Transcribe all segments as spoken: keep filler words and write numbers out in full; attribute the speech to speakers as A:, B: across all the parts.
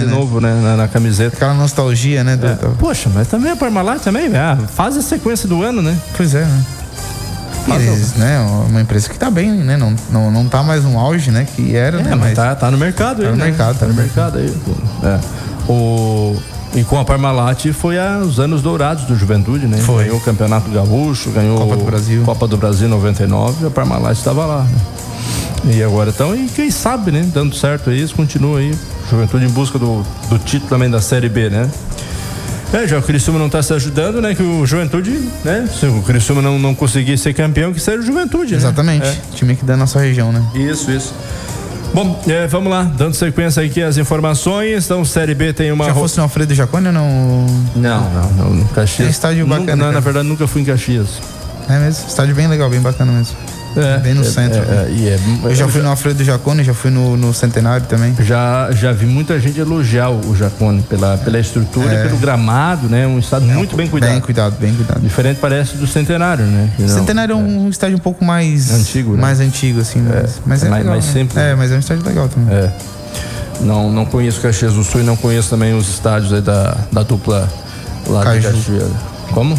A: de
B: né?
A: novo, né? Na, na camiseta.
B: Aquela nostalgia, né? Do,
A: É.
B: do...
A: Poxa, mas também a Parmalat também, ah, faz a sequência do ano, né?
B: Pois é, né? Eles, né? Uma empresa que tá bem, né? Não, não, não tá mais no auge, né? Que era,
A: É,
B: né?
A: mas,
B: Mas
A: tá, tá no mercado
B: tá
A: aí,
B: no
A: né?
B: mercado,
A: Tá no mercado aí. É. O... E com a Parmalat foi os anos dourados do Juventude, né?
B: Foi.
A: Ganhou o Campeonato Gaúcho, ganhou
B: Copa do Brasil.
A: Copa do Brasil noventa e nove, a Parmalat estava lá, né? E agora então, e quem sabe, né? Dando certo aí, eles continuam aí. Juventude em busca do, do título também da Série B, né? É, já o Criciúma não está se ajudando, né? Que o Juventude, né? Se o Criciúma não, não conseguir ser campeão, que seja o Juventude, né?
B: exatamente.
A: É.
B: Time aqui da nossa região, né?
A: Isso, isso. Bom, é, vamos lá, dando sequência aqui as informações. Então, Série B tem uma...
B: Já fosse no Alfredo Jaconi ou não?
A: Não, não, não, no Caxias.
B: Tem estádio
A: Nunca-
B: bacana,
A: não,
B: cara.
A: na verdade, nunca fui em Caxias.
B: É mesmo? Estádio bem legal, bem bacana mesmo.
A: É,
B: Bem no
A: é,
B: centro.
A: É, é, e é,
B: Eu já fui no Alfredo Jaconi, já fui no, no Centenário também.
A: Já, já vi muita gente elogiar o Jacone pela, pela estrutura
B: É.
A: e pelo gramado, né? Um estádio muito bem cuidado.
B: Bem cuidado, bem cuidado.
A: Diferente parece do Centenário, né? Que não-
B: Centenário é um estádio um pouco mais
A: Antigo, né?
B: mais antigo, assim, mas, mas é,
A: é mais-
B: legal,
A: mais
B: né?
A: simples.
B: É, mas é um estádio legal também.
A: É. Não, não conheço Caxias do Sul e não conheço também os estádios aí da, da dupla lá de
B: Caju.
A: Caxias. Como?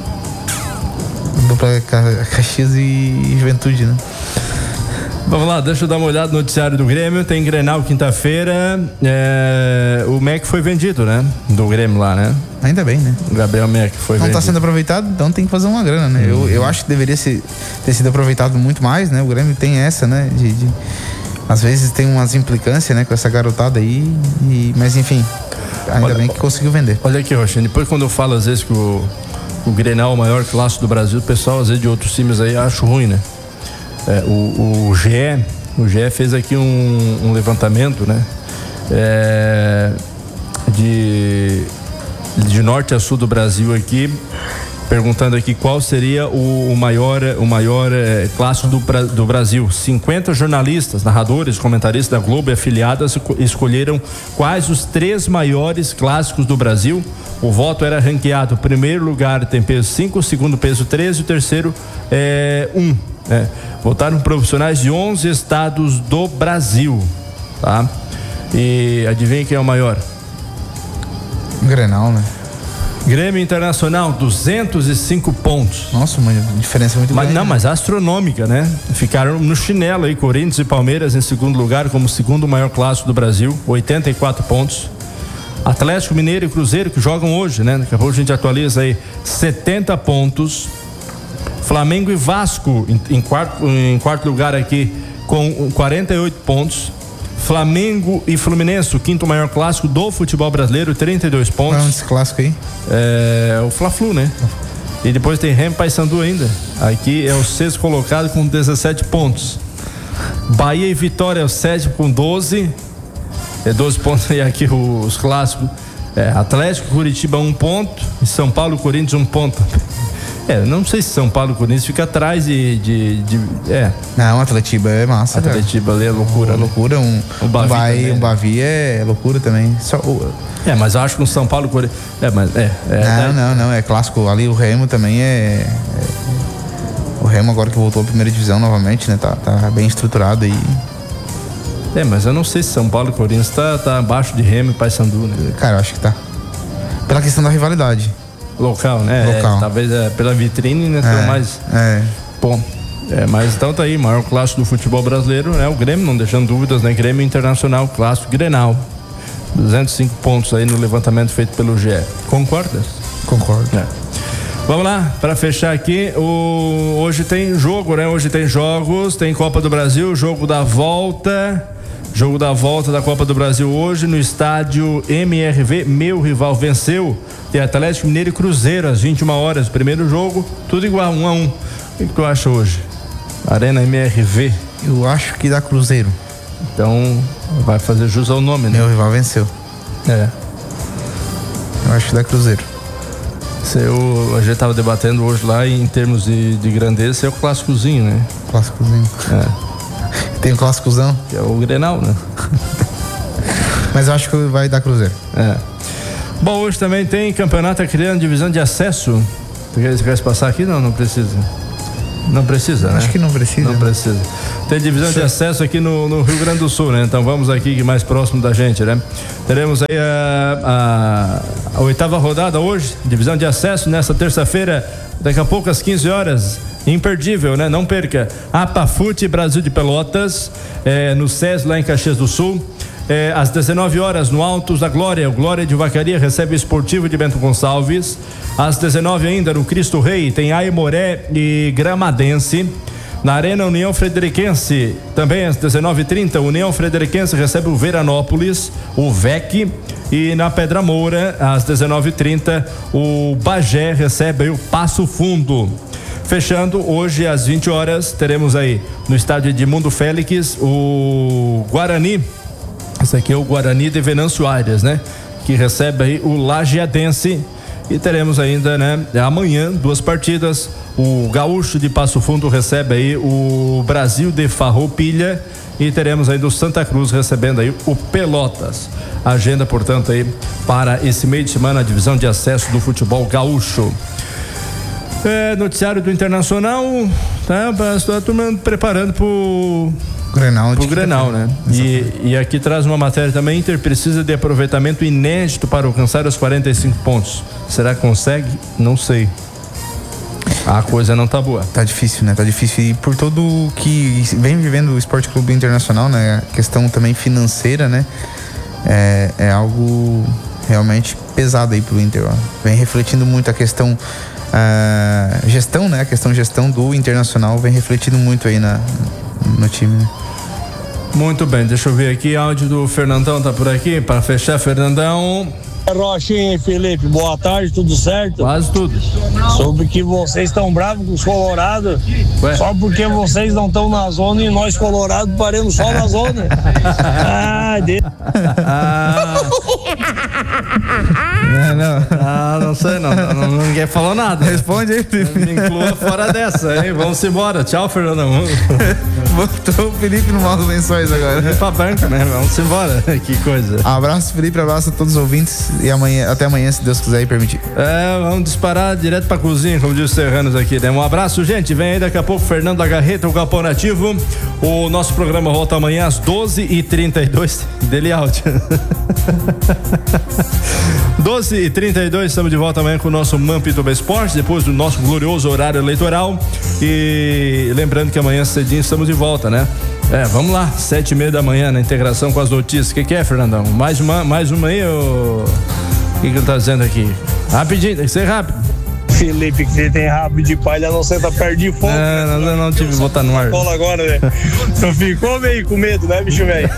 B: Dupla Ca- Caxias e Juventude, né?
A: Vamos lá, deixa eu dar uma olhada no noticiário do Grêmio. Tem Grenal quinta-feira. É, o Mac foi vendido, né? Do Grêmio lá, né?
B: Ainda bem, né?
A: O Gabriel Mac foi
B: Não
A: vendido.
B: tá sendo aproveitado, então tem que fazer uma grana, né? Eu, eu acho que deveria ser, ter sido aproveitado muito mais, né? O Grêmio tem essa, né? De, de- às vezes tem umas implicâncias, né? Com essa garotada aí, e- mas enfim, ainda
A: Olha,
B: bem que conseguiu vender.
A: Olha aqui, Roxinho, depois quando eu falo às vezes que o, o Grenal é o maior clássico do Brasil, o pessoal às vezes de outros times aí acha ruim, né? É, o, o G E, o G E fez aqui um, um levantamento, né? É, de, de norte a sul do Brasil aqui, perguntando aqui qual seria o, o maior, o maior é, clássico do, Bra- do Brasil. cinquenta jornalistas, narradores, comentaristas da Globo e afiliadas esco- escolheram quais os três maiores clássicos do Brasil. O voto era ranqueado: o primeiro lugar tem peso cinco, o segundo peso treze e o terceiro é um. Né? Votaram profissionais de onze estados do Brasil, tá? E adivinha quem é o maior?
B: Grenal, né?
A: Grêmio Internacional, duzentos e cinco pontos.
B: Nossa, uma diferença muito
A: Mas,
B: grande.
A: não,
B: né?
A: mas astronômica, né? Ficaram no chinelo aí, Corinthians e Palmeiras em segundo lugar, como segundo maior clássico do Brasil, oitenta e quatro pontos. Atlético Mineiro e Cruzeiro, que jogam hoje, né? Daqui a pouco a gente atualiza aí, setenta pontos. Flamengo e Vasco em, em quarto, em quarto lugar aqui, com quarenta e oito pontos. Flamengo e Fluminense, o quinto maior clássico do futebol brasileiro, trinta e dois
B: Qual é
A: pontos.
B: esse clássico aí?
A: É o Fla-Flu, né? E depois tem Remo e Paysandu ainda. Aqui é o sexto colocado com dezessete pontos. Bahia e Vitória é o sétimo com doze. É doze pontos. E aqui os clássicos. É, Atlético, Curitiba um ponto. E São Paulo e Corinthians um ponto. É, não sei se São Paulo e Corinthians fica atrás de, de, de é.
B: Não, Atletiba é massa. cara.
A: Atletiba ali é loucura.
B: É
A: né?
B: loucura, um,
A: O Bavi
B: um Bavi,
A: também,
B: um
A: né?
B: Bavi é loucura também. Só, o,
A: É, mas eu acho que o São Paulo e Corinthians. É, mas é. é
B: não, não, não, é clássico. Ali o Remo também é, é- o Remo agora que voltou à primeira divisão novamente, né? Tá, tá bem estruturado aí.
A: É, mas eu não sei se São Paulo e Corinthians tá, tá abaixo de Remo e Paysandu, né?
B: Cara, eu acho que tá. Pela questão da rivalidade.
A: Local, né?
B: Local.
A: É, talvez é, pela vitrine, né?
B: É,
A: É. mais.
B: é.
A: Bom. É, mas então tá aí, maior clássico do futebol brasileiro, né? O Grêmio, não deixando dúvidas, né? Grêmio Internacional, clássico Grenal. duzentos e cinco pontos aí no levantamento feito pelo G E. Concordas?
B: Concordo.
A: É. Vamos lá, para fechar aqui, o... hoje tem jogo, né? Hoje tem jogos, tem Copa do Brasil, jogo da volta. Jogo da volta da Copa do Brasil hoje no estádio M R V, meu rival venceu. Tem Atlético Mineiro e Cruzeiro às vinte e uma horas. Primeiro jogo, tudo igual, um a um. O que, que tu acha hoje? Arena M R V.
B: Eu acho que dá Cruzeiro.
A: Então vai fazer jus ao nome, né?
B: Meu rival venceu.
A: É.
B: Eu acho que dá Cruzeiro.
A: Esse é o, a gente tava debatendo hoje lá em termos de, de grandeza, esse é o clássicozinho, né?
B: Clássicozinho.
A: É.
B: Tem o clássicozão.
A: Que é o Grenal, né?
B: Mas eu acho que vai dar Cruzeiro.
A: É. Bom, hoje também tem campeonato criando divisão de acesso. Tu quer, tu quer passar aqui? Não, não precisa. Não precisa, né?
B: Acho que não precisa.
A: Não precisa. Tem divisão de acesso aqui no, no Rio Grande do Sul, né? Então vamos aqui mais próximo da gente, né? Teremos aí a, a, a oitava rodada hoje, divisão de acesso nessa terça-feira, daqui a pouco às quinze horas. Imperdível, né? Não perca. Apafute Brasil de Pelotas, é, no S E S lá em Caxias do Sul. É, às dezenove horas no Altos da Glória, o Glória de Vacaria recebe o Esportivo de Bento Gonçalves. Às dezenove ainda no Cristo Rei tem Aimoré e Gramadense. Na Arena União Frederiquense, também às dezenove e trinta, União Frederiquense recebe o Veranópolis, o V E C. E na Pedra Moura, às dezenove e trinta, o Bagé recebe aí o Passo Fundo. Fechando hoje às vinte horas, teremos aí no estádio Edmundo Félix o Guarani. Esse aqui é o Guarani de Venâncio Aires, né? Que recebe aí o Lajeadense. E teremos ainda, né? Amanhã, duas partidas. O Gaúcho de Passo Fundo recebe aí o Brasil de Farroupilha. E teremos ainda o Santa Cruz recebendo aí o Pelotas. Agenda, portanto, aí para esse meio de semana, a divisão de acesso do futebol gaúcho. É, noticiário do Internacional, tá? A turma preparando pro
B: Grenal,
A: pro Grenal, né? E, e aqui traz uma matéria também. Inter precisa de aproveitamento inédito para alcançar os quarenta e cinco pontos. Será que consegue? Não sei. A coisa não tá boa.
B: Tá difícil, né? Tá difícil. E por todo que vem vivendo o Esporte Clube Internacional, né? A questão também financeira, né? É, é algo realmente pesado aí pro Inter, ó. Vem refletindo muito a questão a gestão, né? A questão gestão do Internacional vem refletindo muito aí na, no time, né?
A: Muito bem, deixa eu ver aqui, áudio do Fernandão tá por aqui, para fechar, Fernandão.
C: Rochinha e Felipe, boa tarde, tudo certo?
A: Quase tudo.
C: Soube que vocês estão bravos com os colorados, só porque vocês não estão na zona e nós colorados paremos só na zona. Ah, de...
A: ah.
B: Não, não.
A: Ah, não sei, não, não, não ninguém falou nada.
B: Responde aí, Felipe.
A: Me inclua fora dessa, hein? Vamos embora. Tchau, Fernandão.
B: Voltou o Felipe no Mauro Lençóis agora.
A: Vem pra banca, né? Vamos embora. Que coisa.
B: Abraço, Felipe, abraço a todos os ouvintes e amanhã, até amanhã, se Deus quiser e permitir.
A: É, vamos disparar direto pra cozinha, como diz os serranos aqui, né? Um abraço, gente. Vem aí daqui a pouco Fernando da Garreta, o Galpão Nativo. O nosso programa volta amanhã às doze e trinta e dois. Dele áudio. doze e trinta e dois, estamos de volta amanhã com o nosso Mampituba Esporte, depois do nosso glorioso horário eleitoral. E lembrando que amanhã cedinho estamos de volta, né? É, vamos lá, sete e meia da manhã na integração com as notícias. O que, que é, Fernandão? Mais uma, mais uma aí, ô... O que que ele tá dizendo aqui? Rapidinho, tem que ser rápido.
C: Felipe, que você tem rabo de palha, não senta perto de fogo.
A: É, não, não, não tive que botar no ar.
C: Bola agora, né? Tu ficou meio com medo, né, bicho velho?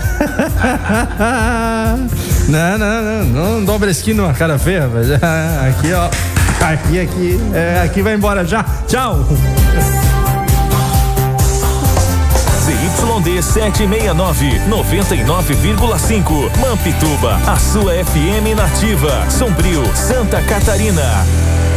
A: Não, não, não, não dobra a esquina numa cara feia, mas aqui, ó. Aqui, aqui, é, aqui vai embora já. Tchau.
D: Z Y D setecentos e sessenta e nove, noventa e nove vírgula cinco, Mampituba, a sua F M nativa, Sombrio, Santa Catarina.